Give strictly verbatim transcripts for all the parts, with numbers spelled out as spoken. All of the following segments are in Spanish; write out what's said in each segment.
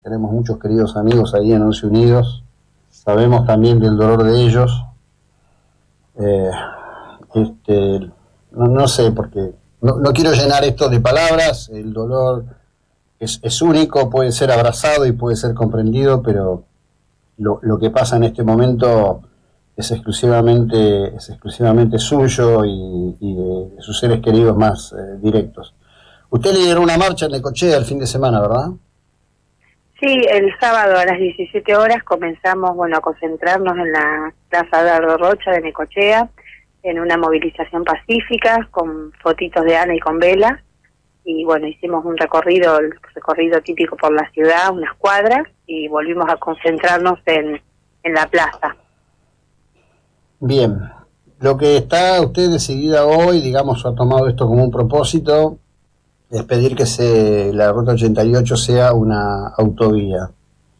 tenemos muchos queridos amigos ahí en Once Unidos, sabemos también del dolor de ellos. Eh, este, no, no sé, porque no, no quiero llenar esto de palabras, el dolor es, es único, puede ser abrazado y puede ser comprendido, pero lo, lo que pasa en este momento es exclusivamente, es exclusivamente suyo y, y de, de sus seres queridos más eh, directos. Usted lideró una marcha en Necochea el fin de semana, ¿verdad? Sí, el sábado a las diecisiete horas comenzamos, bueno, a concentrarnos en la Plaza Dardo Rocha de Necochea, en una movilización pacífica, con fotitos de Ana y con velas, y bueno, hicimos un recorrido, el recorrido típico por la ciudad, unas cuadras, y volvimos a concentrarnos en, en la plaza. Bien, lo que está usted decidida hoy, digamos, ha tomado esto como un propósito, es pedir que se, la Ruta ochenta y ocho sea una autovía.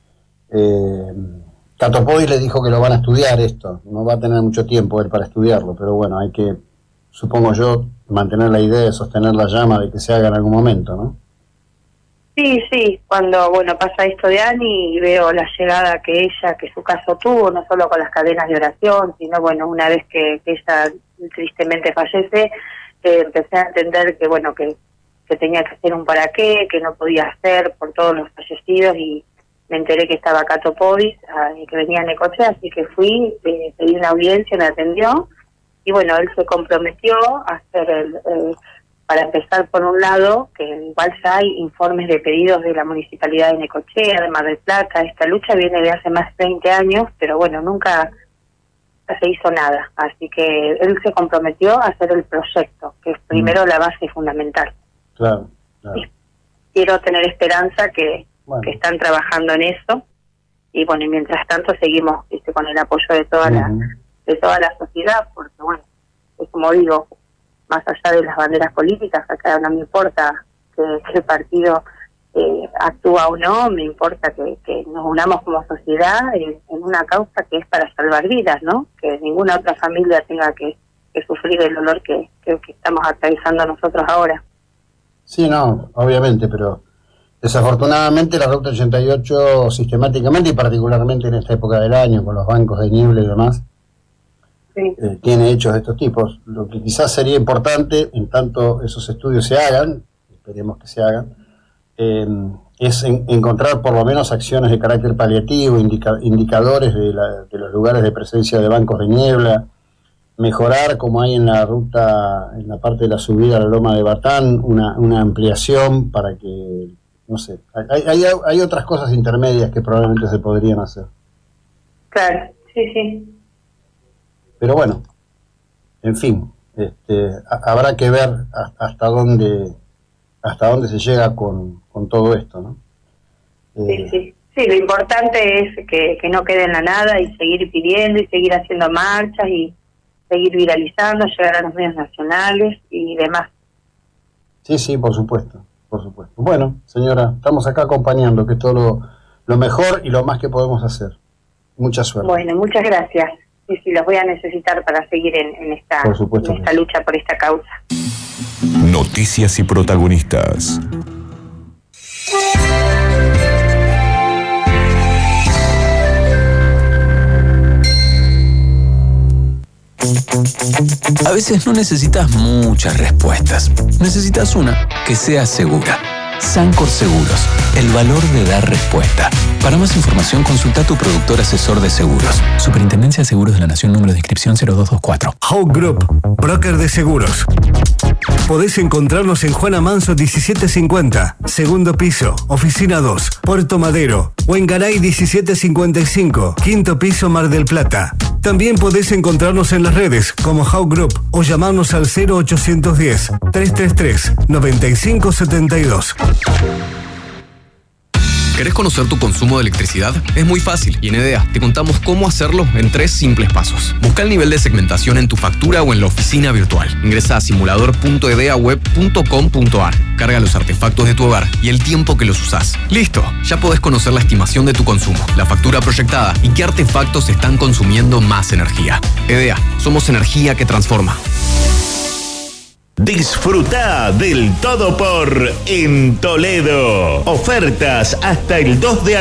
Eh, Cato Podis le dijo que lo van a estudiar esto, no va a tener mucho tiempo él para estudiarlo, pero bueno, hay que, supongo yo, mantener la idea de sostener la llama de que se haga en algún momento, ¿no? Sí, sí, cuando, bueno, pasa esto de Ani y veo la llegada que ella, que su caso tuvo, no solo con las cadenas de oración, sino, bueno, una vez que, que ella tristemente fallece, eh, empecé a entender que, bueno, que que tenía que hacer un para qué, que no podía hacer por todos los fallecidos, y me enteré que estaba Cato Podis, y que venía a Necochea, así que fui, eh, pedí una audiencia, me atendió, y bueno, él se comprometió a hacer, el, el, para empezar por un lado, que igual ya hay informes de pedidos de la Municipalidad de Necochea, de Mar del Plata, esta lucha viene de hace más de veinte años, pero bueno, nunca se hizo nada, así que él se comprometió a hacer el proyecto, que es primero la base fundamental. Claro, claro. Quiero tener esperanza que, bueno. que están trabajando en eso, y bueno, y mientras tanto seguimos, ¿viste?, con el apoyo de toda uh-huh. la de toda la sociedad, porque bueno, es como digo, más allá de las banderas políticas, acá no me importa que, que el partido eh, actúa o no, me importa que, que nos unamos como sociedad en, en una causa que es para salvar vidas, ¿no? Que ninguna otra familia tenga que, que sufrir el dolor que, que, que estamos atravesando nosotros ahora. Sí, no, obviamente, pero desafortunadamente la Ruta ochenta y ocho sistemáticamente y particularmente en esta época del año, con los bancos de niebla y demás, sí. eh, tiene hechos de estos tipos. Lo que quizás sería importante, en tanto esos estudios se hagan, esperemos que se hagan, eh, es en, encontrar por lo menos acciones de carácter paliativo, indica, indicadores de, la, de los lugares de presencia de bancos de niebla, mejorar, como hay en la ruta, en la parte de la subida a la Loma de Batán, una, una ampliación para que, no sé, hay, hay, hay otras cosas intermedias que probablemente se podrían hacer. Claro, sí, sí. Pero bueno, en fin, este, a, habrá que ver hasta dónde, hasta dónde se llega con, con todo esto, ¿no? Eh, sí, sí. Sí, lo importante es que, que no quede en la nada y seguir pidiendo y seguir haciendo marchas y seguir viralizando, llegar a los medios nacionales y demás. Sí, sí, por supuesto, por supuesto. Bueno, señora, estamos acá acompañando, que es todo lo, lo mejor y lo más que podemos hacer. Mucha suerte. Bueno, muchas gracias. Sí, sí, los voy a necesitar para seguir en, en, esta, por supuesto, en esta lucha por esta causa. Noticias y protagonistas. A veces no necesitas muchas respuestas. Necesitas una que sea segura. Sancor Seguros, el valor de dar respuesta. Para más información, consulta a tu productor asesor de seguros. Superintendencia de Seguros de la Nación, número de inscripción cero dos dos cuatro. Hawk Group, broker de seguros. Podés encontrarnos en Juana Manso diecisiete cincuenta, segundo piso, oficina dos, Puerto Madero, o en Garay diecisiete cincuenta y cinco, quinto piso, Mar del Plata. También podés encontrarnos en las redes como Hawk Group o llamarnos al cero ochocientos diez, trescientos treinta y tres, noventa y cinco setenta y dos. ¿Querés conocer tu consumo de electricidad? Es muy fácil y en EDEA te contamos cómo hacerlo en tres simples pasos. Busca el nivel de segmentación en tu factura o en la oficina virtual. Ingresa a simulador punto edeaweb punto com punto ar. Carga los artefactos de tu hogar y el tiempo que los usás. ¡Listo! Ya podés conocer la estimación de tu consumo, la factura proyectada y qué artefactos están consumiendo más energía. EDEA, somos energía que transforma. Disfruta del todo por en Toledo. Ofertas hasta el dos de